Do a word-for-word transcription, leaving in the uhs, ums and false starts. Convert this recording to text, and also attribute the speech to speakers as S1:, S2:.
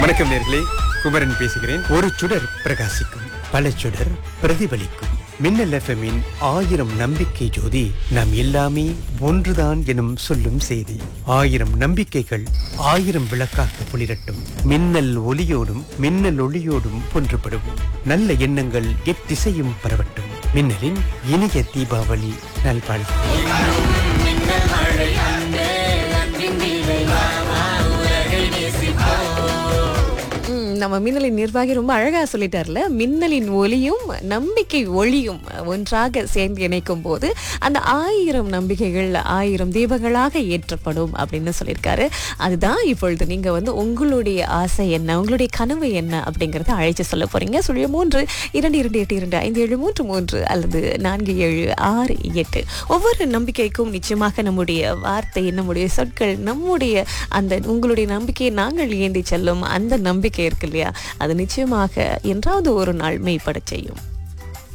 S1: வணக்கம் நேர்களே, குமரன் பேசுகிறேன். ஒரு சுடர் பிரகாசிக்கும், பல சுடர் பிரதிபலிக்கும். மின்னல் எஃப்எம்மின் ஆயிரம் நம்பிக்கை ஜோதி. நாம் எல்லாமே ஒன்றுதான் எனும் சொல்லும் செய்தி. ஆயிரம் நம்பிக்கைகள் ஆயிரம் விளக்காக ஒளிரட்டும். மின்னல் ஒளியோடும் மின்னல் ஒளியோடும் ஒன்றுபடுவோம். நல்ல எண்ணங்கள் எத்திசையும் பரவட்டும். மின்னலின் இனிய தீபாவளி நல்வாழ்த்துக்கள்.
S2: நம்ம மின்னலின் நிர்வாகி ரொம்ப அழகா சொல்லிட்டார்ல, மின்னலின் ஒளியும் நம்பிக்கை ஒளியும் ஒன்றாக சேர்ந்து இணைக்கும் போது அந்த ஆயிரம் நம்பிக்கைகள் ஆயிரம் தீபங்களாக ஏற்றப்படும் அப்படின்னு சொல்லியிருக்காரு. அதுதான் இப்பொழுது நீங்க வந்து உங்களுடைய ஆசை என்ன, உங்களுடைய கனவு என்ன அப்படிங்கறத அழைச்சு சொல்ல போறீங்க. சுழிய மூன்று இரண்டு இரண்டு எட்டு இரண்டு ஐந்து ஏழு மூன்று மூன்று அல்லது நான்கு ஏழு ஆறு எட்டு. ஒவ்வொரு நம்பிக்கைக்கும் நிச்சயமாக நம்முடைய வார்த்தை, நம்முடைய சொற்கள், நம்முடைய அந்த உங்களுடைய நம்பிக்கையை நாங்கள் ஏந்தி செல்லும் அந்த நம்பிக்கை இருக்கு இல்லையா, அது நிச்சயமாக என்றாவது ஒரு நாள் மெய்ப்படச் செய்யும்.